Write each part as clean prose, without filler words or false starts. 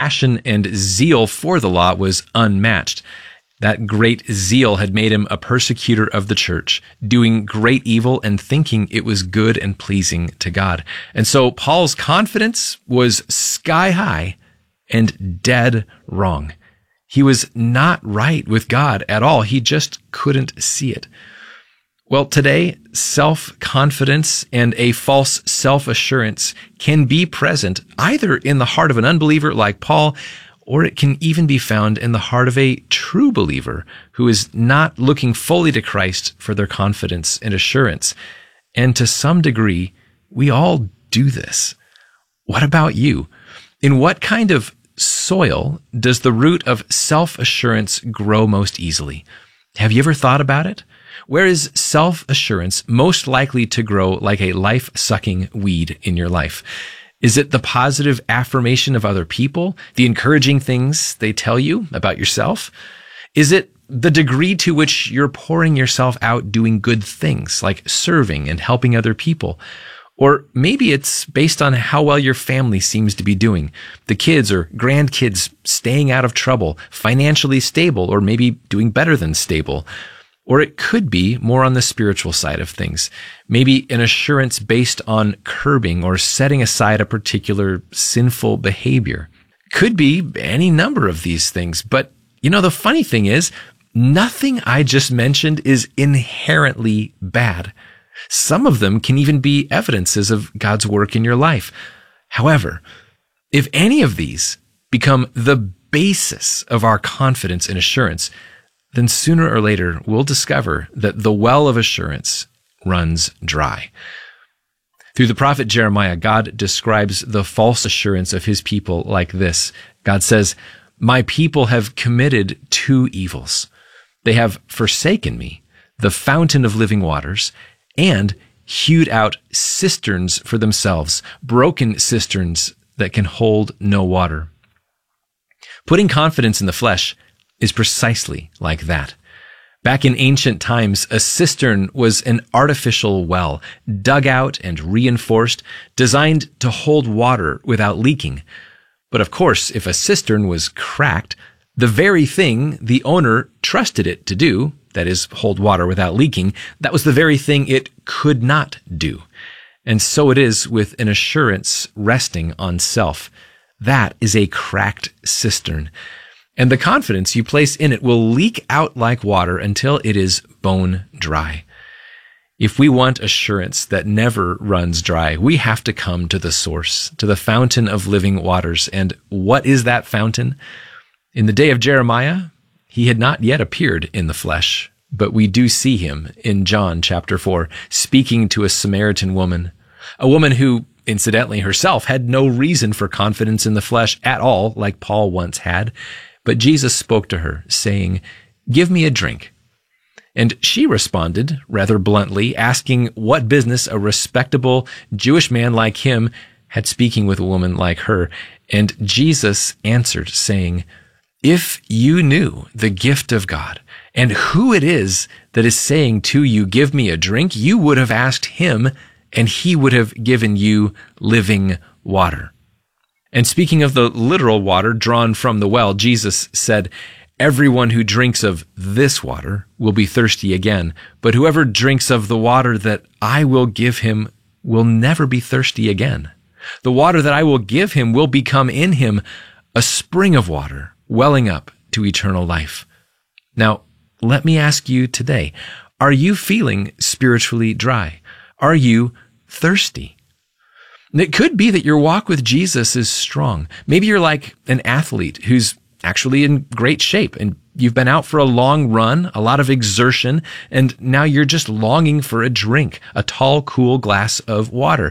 passion and zeal for the law was unmatched. That great zeal had made him a persecutor of the church, doing great evil and thinking it was good and pleasing to God. And so Paul's confidence was sky high and dead wrong. He was not right with God at all. He just couldn't see it. Well, today, self-confidence and a false self-assurance can be present either in the heart of an unbeliever like Paul, or it can even be found in the heart of a true believer who is not looking fully to Christ for their confidence and assurance. And to some degree, we all do this. What about you? In what kind of soil does the root of self-assurance grow most easily? Have you ever thought about it? Where is self-assurance most likely to grow like a life-sucking weed in your life? Is it the positive affirmation of other people, the encouraging things they tell you about yourself? Is it the degree to which you're pouring yourself out doing good things like serving and helping other people? Or maybe it's based on how well your family seems to be doing. The kids or grandkids staying out of trouble, financially stable, or maybe doing better than stable. Or it could be more on the spiritual side of things. Maybe an assurance based on curbing or setting aside a particular sinful behavior. Could be any number of these things. But, the funny thing is, nothing I just mentioned is inherently bad. Some of them can even be evidences of God's work in your life. However, if any of these become the basis of our confidence and assurance, then sooner or later we'll discover that the well of assurance runs dry. Through the prophet Jeremiah, God describes the false assurance of his people like this. God says, "My people have committed two evils. They have forsaken me, the fountain of living waters, and hewed out cisterns for themselves, broken cisterns that can hold no water." Putting confidence in the flesh is precisely like that. Back in ancient times, a cistern was an artificial well, dug out and reinforced, designed to hold water without leaking. But of course, if a cistern was cracked, the very thing the owner trusted it to do, that is, hold water without leaking, that was the very thing it could not do. And so it is with an assurance resting on self. That is a cracked cistern. And the confidence you place in it will leak out like water until it is bone dry. If we want assurance that never runs dry, we have to come to the source, to the fountain of living waters. And what is that fountain? In the day of Jeremiah, he had not yet appeared in the flesh, but we do see him in John chapter 4, speaking to a Samaritan woman, a woman who, incidentally, herself had no reason for confidence in the flesh at all, like Paul once had. But Jesus spoke to her, saying, "Give me a drink." And she responded rather bluntly, asking what business a respectable Jewish man like him had speaking with a woman like her. And Jesus answered, saying, "If you knew the gift of God and who it is that is saying to you, 'Give me a drink,' you would have asked him, and he would have given you living water." And speaking of the literal water drawn from the well, Jesus said, "Everyone who drinks of this water will be thirsty again, but whoever drinks of the water that I will give him will never be thirsty again. The water that I will give him will become in him a spring of water welling up to eternal life." Now, let me ask you today, are you feeling spiritually dry? Are you thirsty? It could be that your walk with Jesus is strong. Maybe you're like an athlete who's actually in great shape and you've been out for a long run, a lot of exertion, and now you're just longing for a drink, a tall, cool glass of water.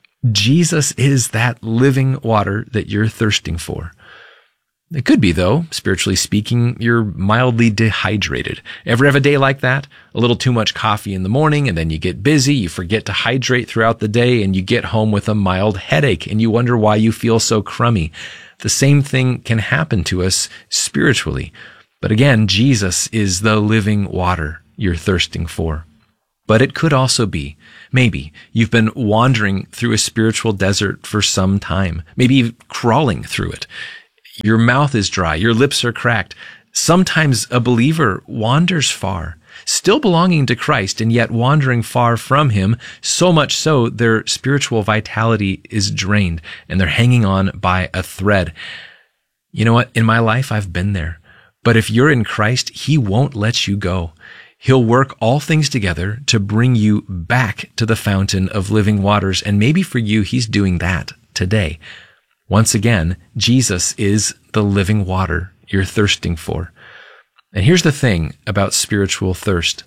Jesus is that living water that you're thirsting for. It could be, though, spiritually speaking, you're mildly dehydrated. Ever have a day like that? A little too much coffee in the morning, and then you get busy, you forget to hydrate throughout the day, and you get home with a mild headache, and you wonder why you feel so crummy. The same thing can happen to us spiritually. But again, Jesus is the living water you're thirsting for. But it could also be, maybe you've been wandering through a spiritual desert for some time, maybe crawling through it. Your mouth is dry. Your lips are cracked. Sometimes a believer wanders far, still belonging to Christ and yet wandering far from him, so much so their spiritual vitality is drained and they're hanging on by a thread. You know what? In my life, I've been there. But if you're in Christ, he won't let you go. He'll work all things together to bring you back to the fountain of living waters. And maybe for you, he's doing that today. Once again, Jesus is the living water you're thirsting for. And here's the thing about spiritual thirst.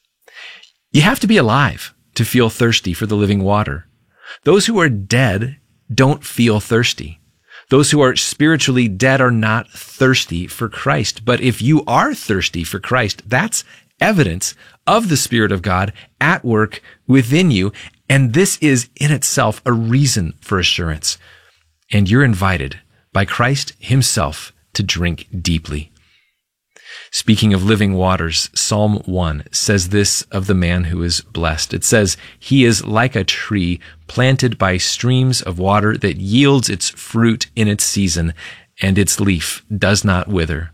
You have to be alive to feel thirsty for the living water. Those who are dead don't feel thirsty. Those who are spiritually dead are not thirsty for Christ. But if you are thirsty for Christ, that's evidence of the Spirit of God at work within you. And this is in itself a reason for assurance. And you're invited by Christ himself to drink deeply. Speaking of living waters, Psalm 1 says this of the man who is blessed. It says, he is like a tree planted by streams of water that yields its fruit in its season, and its leaf does not wither.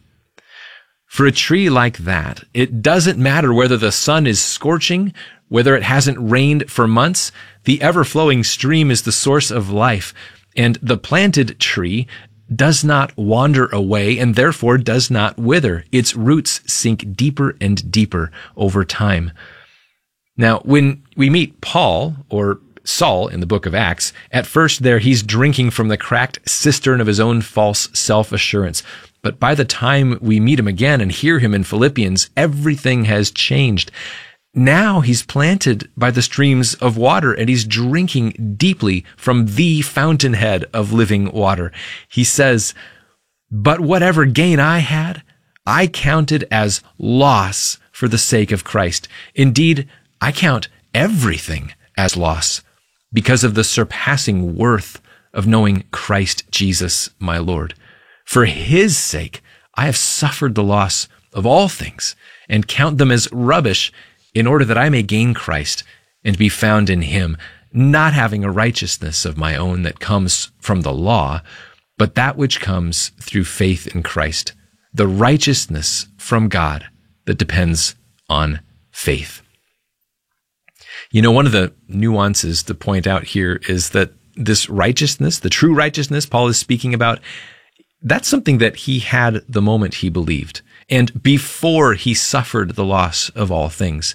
For a tree like that, it doesn't matter whether the sun is scorching, whether it hasn't rained for months. The ever-flowing stream is the source of life, and the planted tree does not wander away and therefore does not wither. Its roots sink deeper and deeper over time. Now, when we meet Paul or Saul in the book of Acts, at first there he's drinking from the cracked cistern of his own false self-assurance. But by the time we meet him again and hear him in Philippians, everything has changed. Now he's planted by the streams of water and he's drinking deeply from the fountainhead of living water. He says, but whatever gain I had, I counted as loss for the sake of Christ. Indeed, I count everything as loss because of the surpassing worth of knowing Christ Jesus, my Lord. For his sake, I have suffered the loss of all things and count them as rubbish in order that I may gain Christ and be found in him, not having a righteousness of my own that comes from the law, but that which comes through faith in Christ, the righteousness from God that depends on faith. You know, one of the nuances to point out here is that this righteousness, the true righteousness Paul is speaking about, that's something that he had the moment he believed and before he suffered the loss of all things.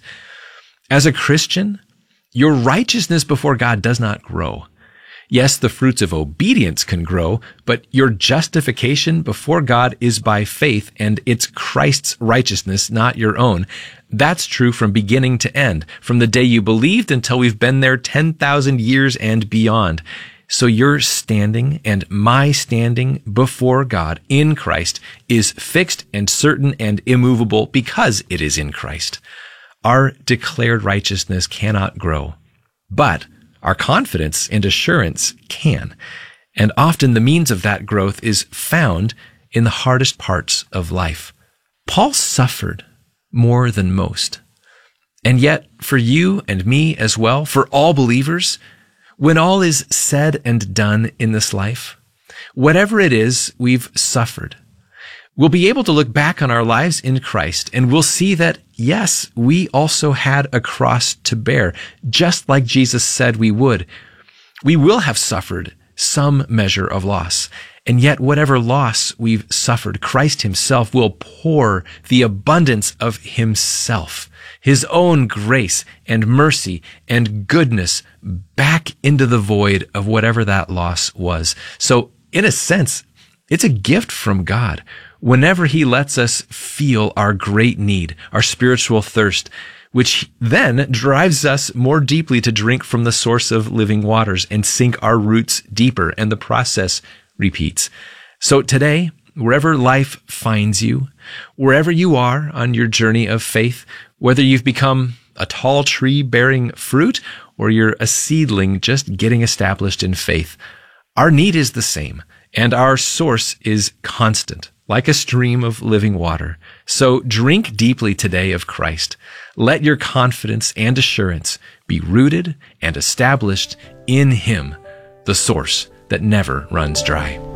As a Christian, your righteousness before God does not grow. Yes, the fruits of obedience can grow, but your justification before God is by faith, and it's Christ's righteousness, not your own. That's true from beginning to end, from the day you believed until we've been there 10,000 years and beyond. So your standing and my standing before God in Christ is fixed and certain and immovable because it is in Christ. Our declared righteousness cannot grow, but our confidence and assurance can. And often the means of that growth is found in the hardest parts of life. Paul suffered more than most. And yet, for you and me as well, for all believers, when all is said and done in this life, whatever it is we've suffered, we'll be able to look back on our lives in Christ and we'll see that, yes, we also had a cross to bear, just like Jesus said we would. We will have suffered some measure of loss. And yet, whatever loss we've suffered, Christ himself will pour the abundance of himself, his own grace and mercy and goodness back into the void of whatever that loss was. So, in a sense, it's a gift from God. Whenever he lets us feel our great need, our spiritual thirst, which then drives us more deeply to drink from the source of living waters and sink our roots deeper, and the process repeats. So today, wherever life finds you, wherever you are on your journey of faith, whether you've become a tall tree bearing fruit or you're a seedling just getting established in faith, our need is the same and our source is constant, like a stream of living water. So drink deeply today of Christ. Let your confidence and assurance be rooted and established in him, the source that never runs dry.